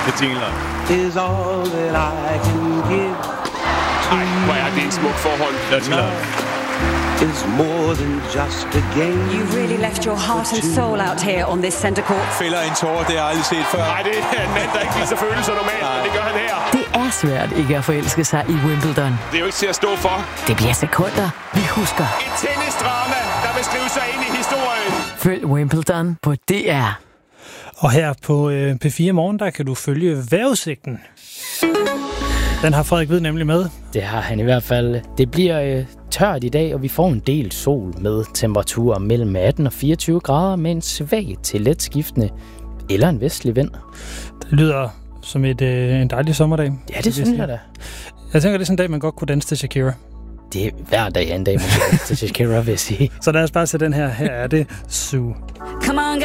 Det jingler. Is all that I can give. Ej, hvor er det en smuk forhold. Dirty Love. Is more than just a game. You really left your heart and soul out here on this center court. Fælder en tårer, det har jeg aldrig set før. Nej, det er en mand, der ikke viser følelser normalt, men det gør han her. Det er svært ikke at forelske sig i Wimbledon. Det er jo ikke til at stå for. Det bliver sekunder, vi husker. Et tennisdrama, der vil skrive sig ind i historien. Følg Wimbledon på DR. Og her på P4 Morgen, der kan du følge vejrudsigten. Den har Frederik Hvid nemlig med. Det har han i hvert fald. Det bliver tørt i dag, og vi får en del sol med temperaturer mellem 18 og 24 grader med en svag til let skiftende eller en vestlig vind. Det lyder som en dejlig sommerdag. Ja, det synes jeg da. Jeg tænker, det er sådan en dag, man godt kunne danse til Shakira. Det er hver dag en dag, man kan danse til Shakira, vil jeg sige. Så lad os bare se den her. Her er det Sue. Come on,